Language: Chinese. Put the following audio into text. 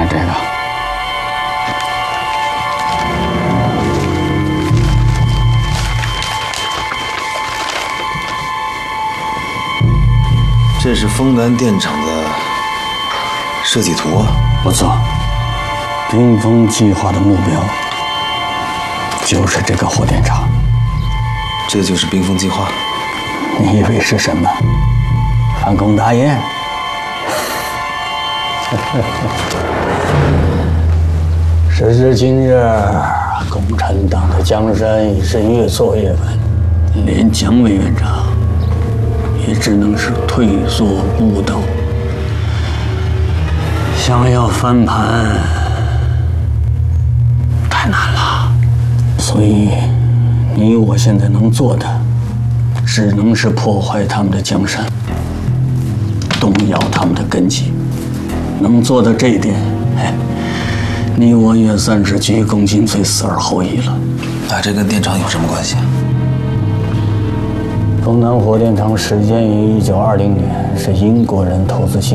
这个。 这是丰南电厂的设计图啊。 不错，冰封计划的目标就是这个火电厂。 这就是冰封计划？ 你以为是什么？反攻大业？时至今日，共产党的江山已是越挫越稳，连蒋委员长也只能是退缩不动。想要翻盘太难了，所以你我现在能做的，只能是破坏他们的江山，动摇他们的根基。能做到这一点，你我也算是鞠躬尽瘁，死而后已了。 那这跟电厂有什么关系啊？ 丰南火电厂始建于1920年，是英国人投资兴